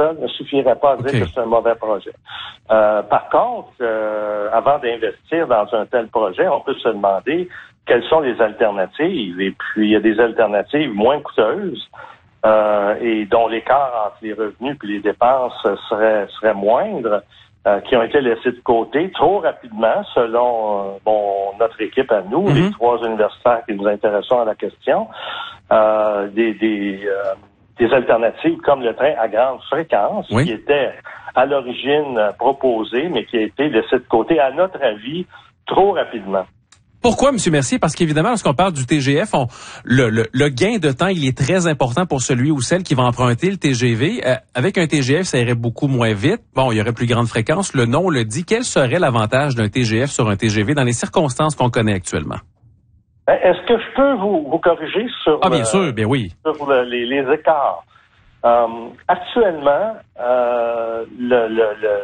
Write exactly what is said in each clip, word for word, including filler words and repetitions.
seul ne suffirait pas à dire okay. que c'est un mauvais projet. Euh, par contre, euh, avant d'investir dans un tel projet, on peut se demander quelles sont les alternatives. Et puis, il y a des alternatives moins coûteuses euh, et dont l'écart entre les revenus et les dépenses serait, serait moindre, euh, qui ont été laissées de côté trop rapidement, selon euh, bon, notre équipe à nous, mm-hmm. les trois universitaires qui nous intéressons à la question. Euh, des, des, euh, des alternatives comme le train à grande fréquence, oui. qui était à l'origine proposé, mais qui a été laissé de côté, à notre avis, trop rapidement. Pourquoi, M. Mercier? Parce qu'évidemment, lorsqu'on parle du T G F, on, le, le, le gain de temps, il est très important pour celui ou celle qui va emprunter le T G V. Euh, avec un T G F, ça irait beaucoup moins vite. Bon, il y aurait plus grande fréquence. Le nom le dit. Quel serait l'avantage d'un T G F sur un T G V dans les circonstances qu'on connaît actuellement? Est-ce que je peux vous, vous corriger sur, ah, bien sûr, bien oui. sur le, les, les écarts? Euh, actuellement, euh, le, le, le,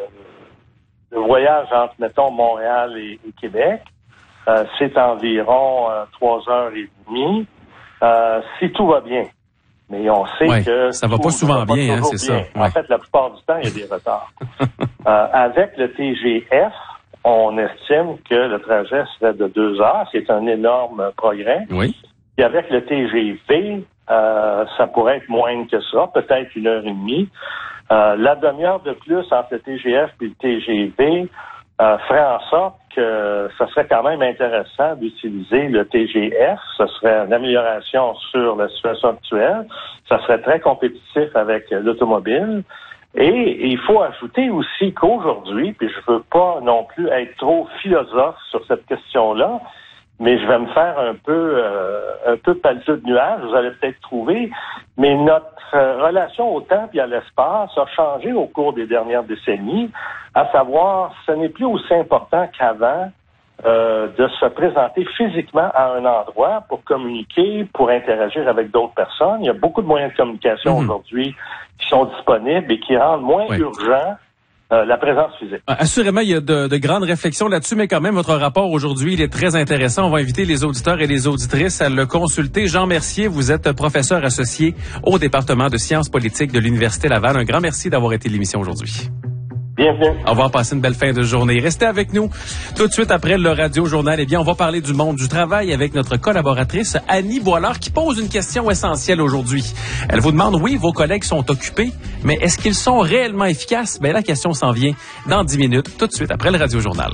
le voyage entre, mettons, Montréal et, et Québec, Euh, c'est environ euh, trois heures et demie, euh, si tout va bien. Mais on sait ouais, que ça va pas souvent va bien, pas hein, c'est bien. ça. Ouais. En fait, la plupart du temps, il y a des retards. euh, avec le T G F, on estime que le trajet serait de deux heures. C'est un énorme progrès. Oui. Et avec le T G V, euh, ça pourrait être moins que ça, peut-être une heure et demie. Euh, la demi-heure de plus entre le T G F et le T G V Euh, ferait en sorte que ça serait quand même intéressant d'utiliser le T G F. Ce serait une amélioration sur la situation actuelle. Ça serait très compétitif avec l'automobile. Et il faut ajouter aussi qu'aujourd'hui, puis je veux pas non plus être trop philosophe sur cette question-là, mais je vais me faire un peu euh, un peu pâleux de nuages, vous allez peut-être trouver, mais notre euh, relation au temps et à l'espace a changé au cours des dernières décennies, à savoir, ce n'est plus aussi important qu'avant euh, de se présenter physiquement à un endroit pour communiquer, pour interagir avec d'autres personnes. Il y a beaucoup de moyens de communication mmh. aujourd'hui qui sont disponibles et qui rendent moins oui. urgent Euh, la présence physique. Assurément, il y a de, de grandes réflexions là-dessus, mais quand même, votre rapport aujourd'hui, il est très intéressant. On va inviter les auditeurs et les auditrices à le consulter. Jean Mercier, vous êtes professeur associé au département de sciences politiques de l'Université Laval. Un grand merci d'avoir été à l'émission aujourd'hui. Bienvenue. Au revoir, passez une belle fin de journée. Restez avec nous tout de suite après le Radio Journal. Eh bien, on va parler du monde du travail avec notre collaboratrice Annie Boilard qui pose une question essentielle aujourd'hui. Elle vous demande, oui, vos collègues sont occupés, mais est-ce qu'ils sont réellement efficaces? Bien, la question s'en vient dans dix minutes, tout de suite après le Radio Journal.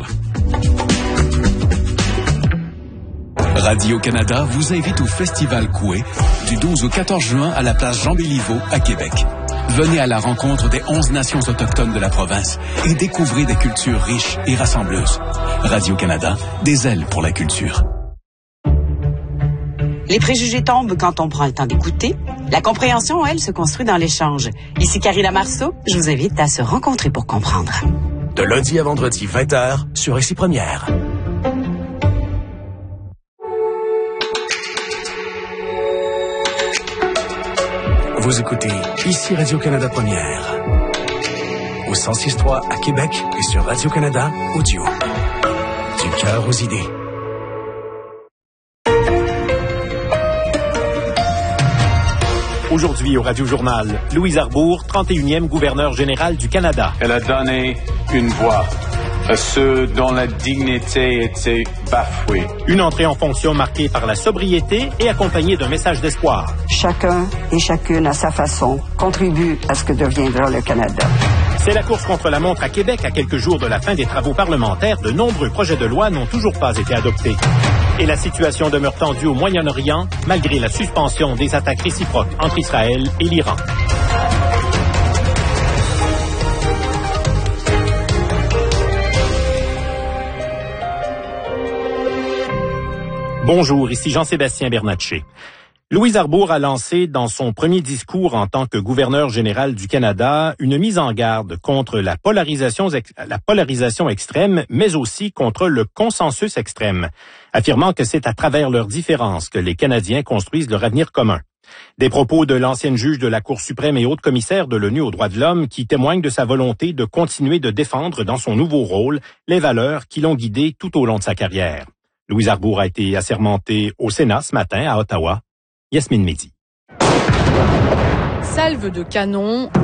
Radio-Canada vous invite au Festival Coué du douze au quatorze juin à la place Jean-Béliveau à Québec. Venez à la rencontre des onze nations autochtones de la province et découvrez des cultures riches et rassembleuses. Radio-Canada, des ailes pour la culture. Les préjugés tombent quand on prend le temps d'écouter. La compréhension, elle, se construit dans l'échange. Ici Carrie Lamarceau, je vous invite à se rencontrer pour comprendre. De lundi à vendredi, vingt heures, sur Ici Première. Vous écoutez Ici Radio-Canada Première. Au cent six point trois à Québec et sur Radio-Canada Audio. Du cœur aux idées. Aujourd'hui au Radio Journal, Louise Arbour, trente et unième gouverneur général du Canada. Elle a donné une voix à ceux dont la dignité était bafouée. Une entrée en fonction marquée par la sobriété et accompagnée d'un message d'espoir. Chacun et chacune à sa façon contribue à ce que deviendra le Canada. C'est la course contre la montre à Québec à quelques jours de la fin des travaux parlementaires. De nombreux projets de loi n'ont toujours pas été adoptés. Et la situation demeure tendue au Moyen-Orient malgré la suspension des attaques réciproques entre Israël et l'Iran. Bonjour, ici Jean-Sébastien Bernatchez. Louise Arbour a lancé dans son premier discours en tant que gouverneur général du Canada une mise en garde contre la polarisation, la polarisation extrême, mais aussi contre le consensus extrême, affirmant que c'est à travers leurs différences que les Canadiens construisent leur avenir commun. Des propos de l'ancienne juge de la Cour suprême et haute commissaire de l'ONU aux droits de l'homme qui témoignent de sa volonté de continuer de défendre dans son nouveau rôle les valeurs qui l'ont guidé tout au long de sa carrière. Louise Arbour a été assermentée au Sénat ce matin à Ottawa. Yasmine Mehdi. Salve de canon,